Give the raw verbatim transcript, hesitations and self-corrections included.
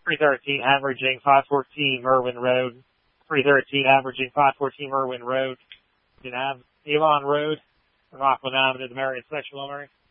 three thirteen, averaging five fourteen, Merwin Road. three thirteen, averaging five fourteen, Merwin Road. You can have Elon Road, Rockland Avenue, the Marion section, Mary.